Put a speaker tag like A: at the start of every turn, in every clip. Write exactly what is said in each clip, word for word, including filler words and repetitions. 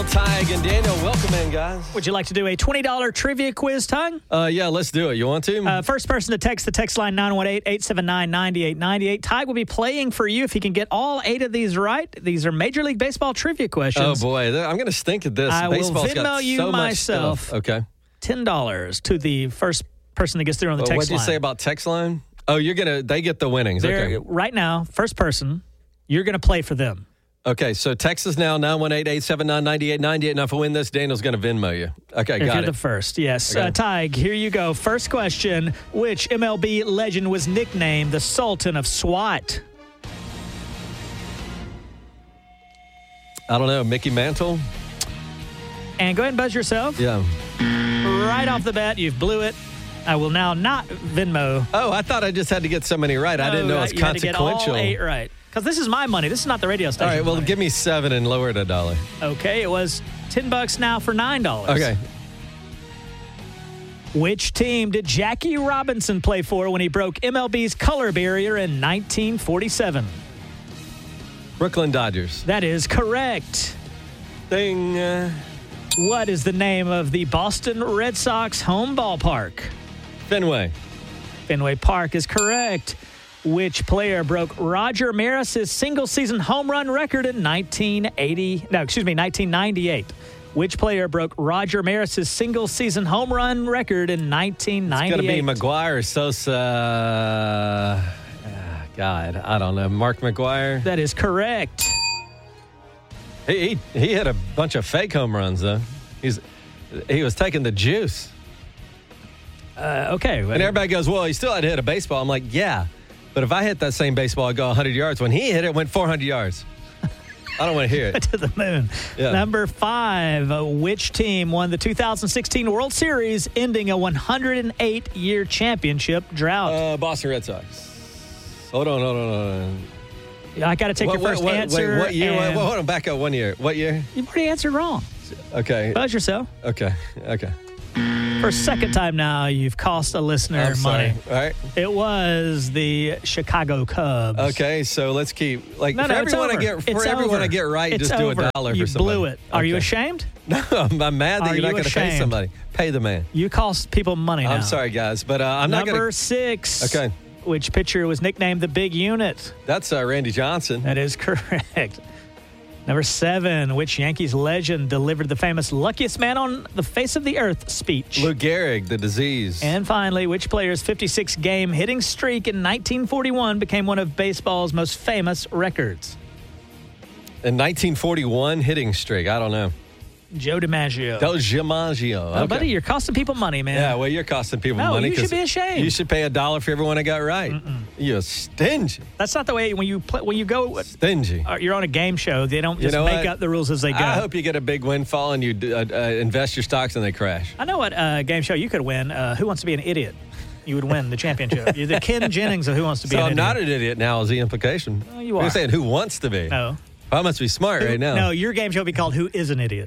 A: Tig and Daniel, welcome in, guys.
B: Would you like to do a twenty dollars trivia quiz, Tig?
A: Uh, yeah, let's do it. You want to?
B: Uh, first person to text the text line nine one eight, eight seven nine, nine eight nine eight. Tig will be playing for you if he can get all eight of these right. These are Major League Baseball trivia questions.
A: Oh, boy. I'm going to stink at this.
B: I
A: Baseball's
B: will Venmo
A: got
B: you
A: so
B: myself.
A: Much stuff. Okay.
B: ten dollars to the first person that gets through on the
A: well,
B: text
A: what did
B: line.
A: you say about text line? Oh, you're going to, they get the winnings.
B: They're,
A: okay.
B: Right now, first person, you're going to play for them.
A: Okay, so text us now, nine one eight, eight seven nine, nine eight nine eight. Now, if I win this, Daniel's going to Venmo you. Okay,
B: if
A: got
B: you're
A: it.
B: the first, yes.
A: Okay.
B: Uh, Tig, here you go. First question. Which M L B legend was nicknamed the Sultan of SWAT?
A: I don't know. Mickey Mantle?
B: And go ahead and buzz yourself.
A: Yeah.
B: Right off the bat, you've blew it. I will now not Venmo.
A: Oh, I thought I just had to get so many right. I didn't know it was
B: you had to get
A: consequential.
B: all eight right. Because this is my money. This is not the radio station.
A: All right, well,
B: money.
A: give me seven and lower it a dollar.
B: Okay, it was ten bucks now for nine dollars.
A: Okay.
B: Which team did Jackie Robinson play for when he broke M L B's color barrier in nineteen forty-seven?
A: Brooklyn Dodgers.
B: That is correct.
A: Ding. Uh,
B: What is the name of the Boston Red Sox home ballpark?
A: Fenway.
B: Fenway Park is correct. Which player broke Roger Maris's single-season home run record in nineteen eighty? No, excuse me, nineteen ninety-eight. Which player broke Roger Maris's single-season home run record in nineteen ninety-eight?
A: It's going to be McGuire or Sosa. Uh, God, I don't know. Mark McGuire.
B: That is correct.
A: He, he he hit a bunch of fake home runs though. He's he was taking the juice.
B: Uh, okay,
A: and everybody goes, "Well, he still had to hit a baseball." I'm like, "Yeah, but if I hit that same baseball, I'd go one hundred yards. When he hit it, it went four hundred yards. I don't want to hear it."
B: To the moon.
A: Yeah.
B: Number five. Uh, which team won the two thousand sixteen World Series, ending a one hundred eight year championship drought?
A: Uh, Boston Red Sox. Hold on, hold on, hold on.
B: I got to take
A: what,
B: your first
A: what,
B: answer.
A: Wait, what year?
B: and-
A: Hold on, back up one year. What year?
B: You've already answered wrong.
A: Okay.
B: Buzz yourself.
A: Okay. Okay.
B: For a second time now, you've cost a listener
A: I'm sorry.
B: money.
A: All right.
B: It was the Chicago Cubs.
A: Okay, so let's keep like
B: No,
A: for
B: no, it's
A: everyone I
B: over.
A: get for
B: It's
A: everyone
B: over.
A: I get right,
B: It's
A: just do
B: over.
A: a dollar
B: you
A: for somebody.
B: blew it. Are you
A: Okay.
B: ashamed?
A: No, I'm I'm mad that
B: Are
A: you're not
B: you
A: going to pay
B: ashamed?
A: somebody. Pay the man.
B: You cost people money now.
A: I'm sorry, guys, but uh, I'm not
B: Number
A: going to.
B: six.
A: Okay.
B: Which pitcher was nicknamed the Big Unit?
A: That's uh, Randy Johnson.
B: That is correct. Number seven. Which Yankees legend delivered the famous luckiest man on the face of the earth speech?
A: Lou Gehrig, the disease.
B: And finally, which player's fifty-six game hitting streak in nineteen forty-one became one of baseball's most famous records?
A: In nineteen forty-one hitting streak. I don't know.
B: Joe DiMaggio.
A: Del Giamaggio.
B: Oh,
A: Okay.
B: buddy, you're costing people money, man.
A: Yeah, well, you're costing people
B: No,
A: money.
B: you should
A: 'cause
B: be ashamed.
A: You should pay a dollar for everyone I got right. Mm-mm. You're stingy.
B: That's not the way when you play, when you go.
A: Stingy.
B: Uh, you're on a game show. They don't just
A: You know
B: make
A: what?
B: up the rules as they go.
A: I hope you get a big windfall and you uh, uh, invest your stocks and they crash.
B: I know what uh, game show you could win. Uh, Who Wants to Be an Idiot? You would win the championship. You're the Ken Jennings of Who Wants to Be
A: So
B: an
A: I'm
B: Idiot.
A: not an idiot now is the implication.
B: Oh, you
A: You're
B: are.
A: saying who wants to be?
B: No.
A: I must be smart
B: Who-
A: right now.
B: No, your game show would be called Who Is an Idiot?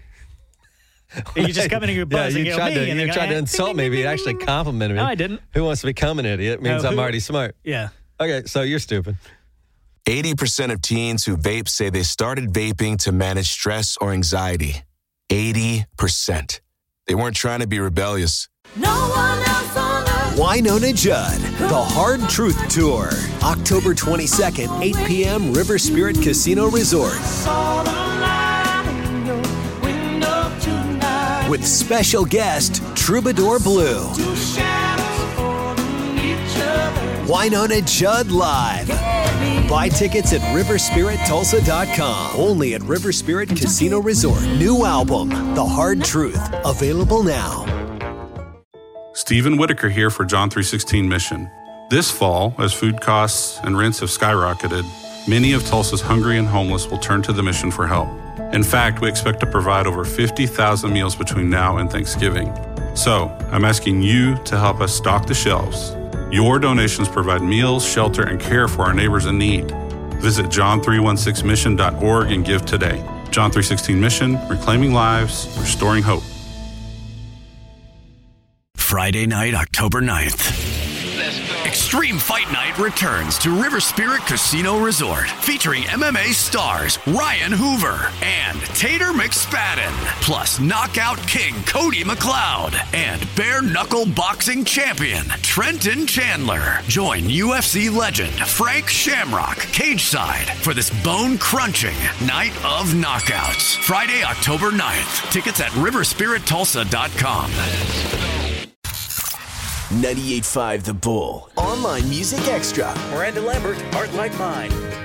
B: You just come in and you're buzzing.
A: Yeah, you
B: at
A: tried
B: me,
A: to,
B: and
A: you
B: they go,
A: tried to
B: "Eh,
A: insult
B: ding,
A: me,
B: ding,
A: but you
B: ding,
A: actually
B: ding, ding."
A: complimented me.
B: No, I didn't.
A: Who wants to become an idiot means
B: No,
A: I'm
B: who-
A: already smart.
B: Yeah.
A: Okay, so you're stupid.
C: eighty percent of teens who vape say they started vaping to manage stress or anxiety. eighty percent. They weren't trying to be rebellious.
D: No one else on earth.
E: Winona Judd, The Hard Truth Tour. October twenty-second, eight p.m. River Spirit Casino Resort.
D: Saw the light in your window tonight.
E: With special guest, Troubadour Blue.
D: Two shadows holding each other.
E: Winona Judd Live. Buy tickets at river spirit tulsa dot com. Only at River Spirit Casino Resort. New album, The Hard Truth. Available now.
F: Stephen Whitaker here for John three sixteen Mission. This fall, as food costs and rents have skyrocketed, many of Tulsa's hungry and homeless will turn to the mission for help. In fact, we expect to provide over fifty thousand meals between now and Thanksgiving. So, I'm asking you to help us stock the shelves. Your donations provide meals, shelter, and care for our neighbors in need. Visit john three sixteen mission dot org and give today. John three sixteen Mission, reclaiming lives, restoring hope.
G: Friday night, October ninth.
H: The
G: Extreme Fight Night returns to River Spirit Casino Resort, featuring M M A stars Ryan Hoover and Tater McSpadden, plus Knockout King Cody McLeod and bare knuckle boxing champion Trenton Chandler. Join U F C legend Frank Shamrock cageside for this bone-crunching night of knockouts. Friday, October ninth. Tickets at river spirit tulsa dot com.
E: ninety-eight point five The Bull. Online Music Extra.
H: Miranda Lambert, Heart Like Mine.